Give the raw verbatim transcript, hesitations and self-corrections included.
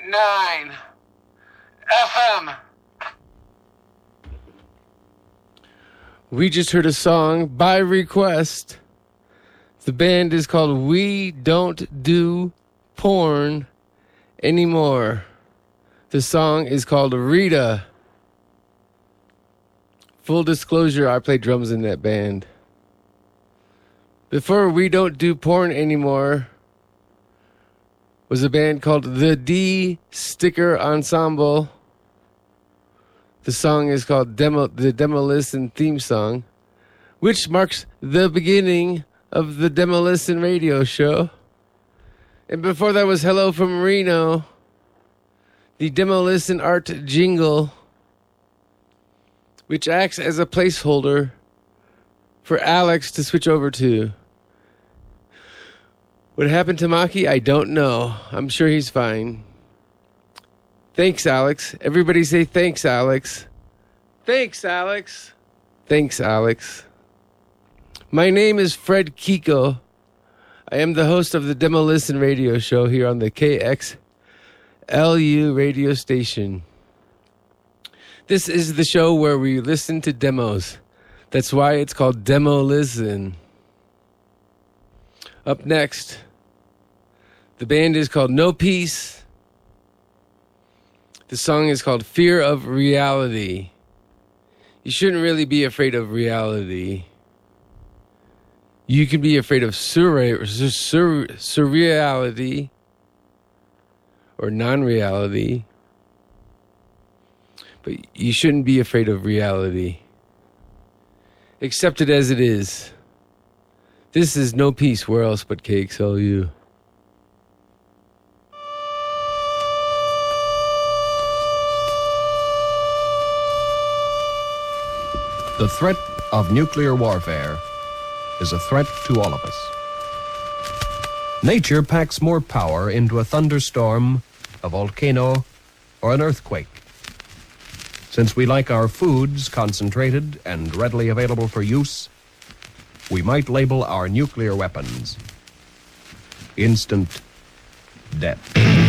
nine F M. We just heard a song by request. The band is called We Don't Do Porn Anymore. The song is called Rita. Full disclosure, I play drums in that band. Before We Don't Do Porn Anymore was a band called The D Sticker Ensemble. The song is called Demo, the Demolisten Theme Song, which marks the beginning of the Demolisten radio show. And before that was Hello from Reno, the Demolisten art jingle, which acts as a placeholder for Alex to switch over to. What happened to Maki? I don't know. I'm sure he's fine. Thanks, Alex. Everybody say thanks, Alex. Thanks, Alex. Thanks, Alex. My name is Fred Kiko. I am the host of the Demolisten radio show here on the K X L U radio station. This is the show where we listen to demos. That's why it's called Demolisten. Up next, the band is called No Peace. The song is called Fear of Reality. You shouldn't really be afraid of reality. You can be afraid of surre- sur- surreality or non-reality. But you shouldn't be afraid of reality. Accept it as it is. This is No Peace, where else but K X L U. The threat of nuclear warfare is a threat to all of us. Nature packs more power into a thunderstorm, a volcano, or an earthquake. Since we like our foods concentrated and readily available for use, we might label our nuclear weapons instant death.